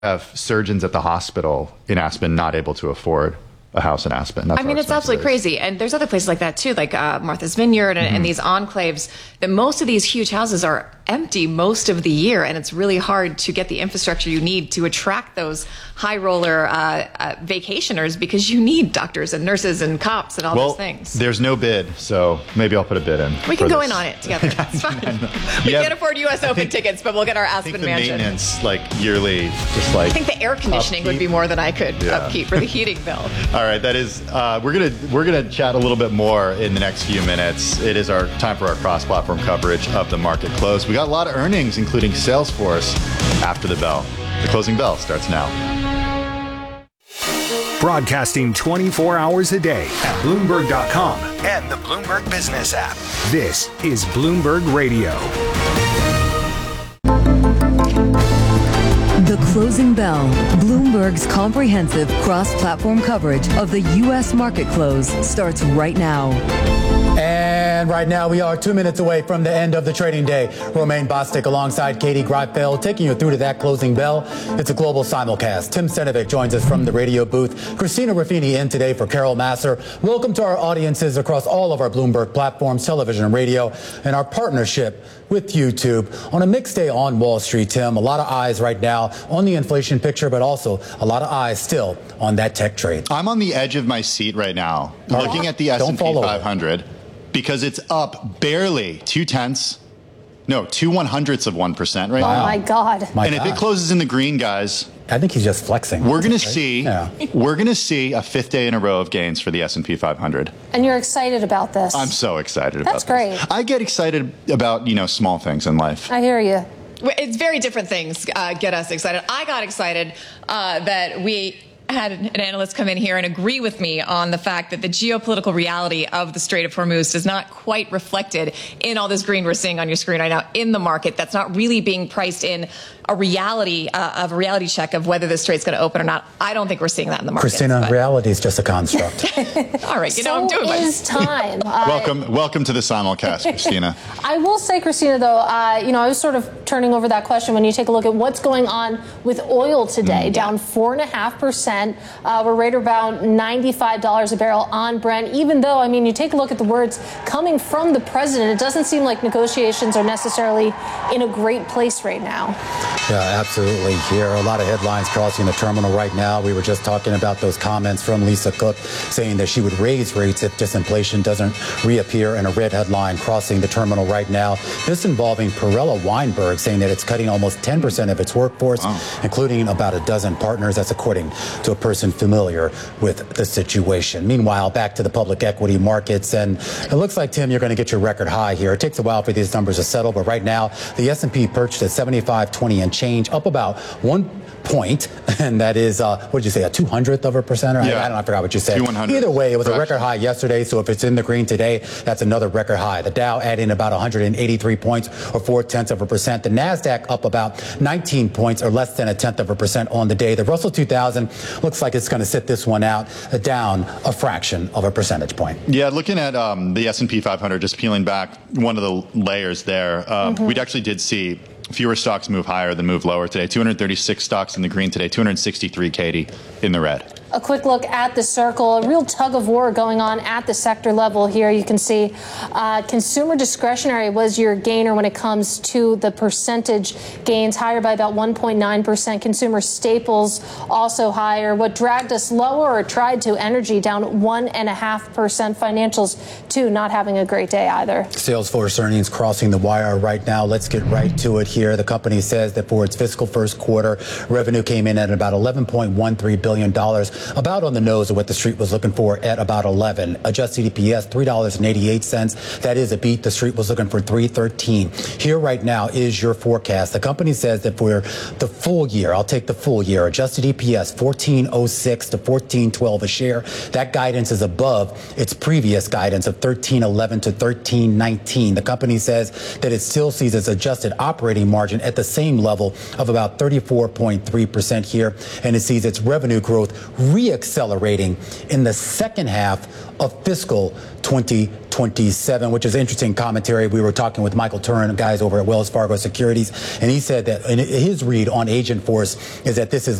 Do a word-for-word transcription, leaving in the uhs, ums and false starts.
have surgeons at the hospital in Aspen not able to afford a house in Aspen. That's I mean, it's absolutely crazy. And there's other places like that too, like uh, Martha's Vineyard and, mm-hmm. and these enclaves, that most of these huge houses are empty most of the year. And it's really hard to get the infrastructure you need to attract those high roller uh, uh, vacationers, because you need doctors and nurses and cops and all well, those things. There's no bid, so maybe I'll put a bid in. We can go this. in on it together. It's fine. We yeah, can't afford U S Open think, tickets, but we'll get our Aspen I think the mansion. Maintenance, like yearly, just like I think the air conditioning upkeep. would be more than I could yeah. upkeep for the heating bill. All right, that is. Uh, we're gonna we're gonna chat a little bit more in the next few minutes. It is our time for our cross-platform coverage of the market close. We got a lot of earnings, including Salesforce, after the bell. The closing bell starts now. Broadcasting twenty-four hours a day at Bloomberg dot com and the Bloomberg Business app. This is Bloomberg Radio. The Closing Bell, Bloomberg's comprehensive cross-platform coverage of the U S market close, starts right now. And right now we are two minutes away from the end of the trading day. Romaine Bostick alongside Katie Greifeld taking you through to that closing bell. It's a global simulcast. Tim Senovic joins us from the radio booth. Christina Ruffini in today for Carol Masser. Welcome to our audiences across all of our Bloomberg platforms, television and radio, and our partnership with YouTube. On a mixed day on Wall Street, Tim, a lot of eyes right now on the inflation picture, but also a lot of eyes still on that tech trade. I'm on the edge of my seat right now, oh, looking at the S and P five hundred. Because it's up barely two tenths, no, two one hundredths of one percent right oh now. Oh my God! My and God. if it closes in the green, guys, I think he's just flexing. We're gonna right? see, yeah. we're gonna see a fifth day in a row of gains for the S and P five hundred. And you're excited about this? I'm so excited about That's this. That's great. I get excited about you know small things in life. I hear you. It's very different things uh, get us excited. I got excited uh, that we had an analyst come in here and agree with me on the fact that the geopolitical reality of the Strait of Hormuz is not quite reflected in all this green we're seeing on your screen right now in the market. That's not really being priced in a reality uh, of a reality check of whether the strait's going to open or not. I don't think we're seeing that in the market. Christina, but reality is just a construct. All right, you so know, I'm doing my is time. uh, welcome, welcome to the simulcast, Christina. I will say, Christina, though, uh, you know, I was sort of turning over that question when you take a look at what's going on with oil today, mm, down four and a half percent. Uh, we're right about ninety-five dollars a barrel on Brent. Even though, I mean, you take a look at the words coming from the president, it doesn't seem like negotiations are necessarily in a great place right now. Yeah, absolutely. Here, a lot of headlines crossing the terminal right now. We were just talking about those comments from Lisa Cook saying that she would raise rates if disinflation doesn't reappear, in a red headline crossing the terminal right now. This involving Perella Weinberg saying that it's cutting almost ten percent of its workforce, wow, including about a dozen partners. That's according to a person familiar with the situation. Meanwhile, back to the public equity markets, and it looks like, Tim, you're going to get your record high here. It takes a while for these numbers to settle, but right now the S and P perched at seventy-five twenty and change, up about one point, and that is, uh, what did you say, a two hundredth of a percent? Or yeah. I, I don't know, I forgot what you said. Either way, it was a record high yesterday, so if it's in the green today, that's another record high. The Dow adding about one hundred eighty-three points, or four tenths of a percent. The NASDAQ up about nineteen points, or less than a tenth of a percent on the day. The Russell two thousand looks like it's going to sit this one out, uh, down a fraction of a percentage point. Yeah, looking at um, the S and P five hundred, just peeling back one of the layers there, uh, mm-hmm. we actually did see fewer stocks move higher than move lower today. two hundred thirty-six stocks in the green today, two hundred sixty-three, Katie, in the red. A quick look at the circle, a real tug of war going on at the sector level here. You can see uh, consumer discretionary was your gainer when it comes to the percentage gains, higher by about one point nine percent. Consumer staples also higher. What dragged us lower, or tried to, energy down one point five percent. Financials, too, not having a great day either. Salesforce earnings crossing the wire right now. Let's get right to it here. The company says that for its fiscal first quarter, revenue came in at about eleven point one three billion dollars. About on the nose of what the street was looking for at about eleven. Adjusted E P S, three dollars and eighty-eight cents. That is a beat. The street was looking for three thirteen. Here right now is your forecast. The company says that for the full year, I'll take the full year, adjusted E P S fourteen oh six to fourteen twelve a share. That guidance is above its previous guidance of thirteen eleven to thirteen nineteen. The company says that it still sees its adjusted operating margin at the same level of about thirty-four point three percent here, and it sees its revenue growth reaccelerating in the second half of fiscal twenty twenty-seven, which is interesting commentary. We were talking with Michael Turin, guys over at Wells Fargo Securities, and he said that in his read on Agent Force is that this is